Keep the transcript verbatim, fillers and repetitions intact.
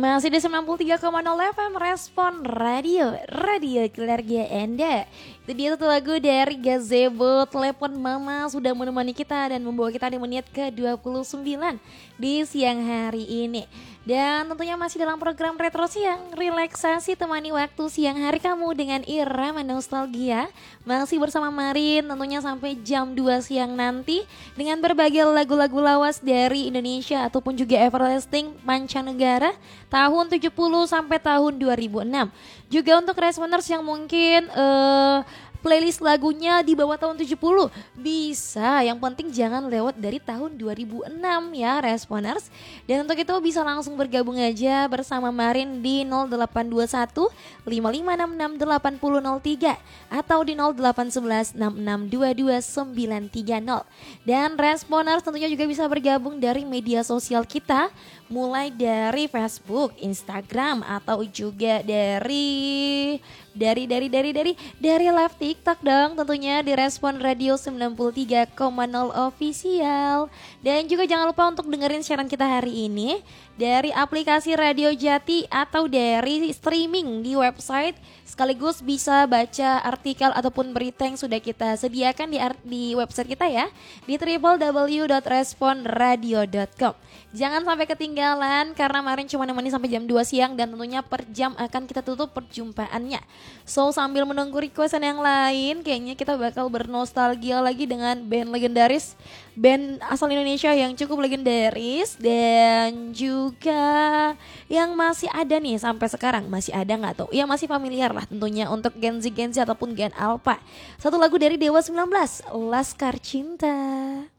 Masih di sembilan puluh tiga koma nol F M Respon Radio, radio keluarga Anda. Itu dia satu lagu dari Gazebo. Telepon Mama sudah menemani kita dan membawa kita di menit ke dua puluh sembilan di siang hari ini. Dan tentunya masih dalam program Retro Siang, relaksasi temani waktu siang hari kamu dengan irama nostalgia. Masih bersama Marin tentunya sampai jam dua siang nanti dengan berbagai lagu-lagu lawas dari Indonesia ataupun juga everlasting mancanegara tahun tujuh puluh sampai tahun dua ribu enam. Juga untuk responers yang mungkin uh, playlist lagunya di bawah tahun tujuh puluh bisa, yang penting jangan lewat dari tahun dua ribu enam ya responers. Dan untuk itu bisa langsung bergabung aja bersama Marin di nol delapan dua satu lima lima enam enam delapan nol nol tiga atau di nol delapan satu satu enam enam dua dua sembilan tiga nol. Dan responers tentunya juga bisa bergabung dari media sosial kita, mulai dari Facebook, Instagram, atau juga dari dari dari dari dari dari live TikTok dong, tentunya di Respon Radio sembilan puluh tiga koma nol official. Dan juga jangan lupa untuk dengerin siaran kita hari ini dari aplikasi Radio Jati atau dari streaming di website, sekaligus bisa baca artikel ataupun berita yang sudah kita sediakan di di website kita ya, di w w w dot respon radio dot com. Jangan sampai ketinggalan karena Marin cuma nemani sampai jam dua siang dan tentunya per jam akan kita tutup perjumpaannya. So sambil menunggu requestan yang lain, kayaknya kita bakal bernostalgia lagi dengan band legendaris, band asal Indonesia yang cukup legendaris dan juga yang masih ada nih sampai sekarang. Masih ada nggak tuh? Ya masih familiar lah tentunya untuk Gen Z Gen Z ataupun Gen Alpha. Satu lagu dari Dewa sembilan belas, Laskar Cinta.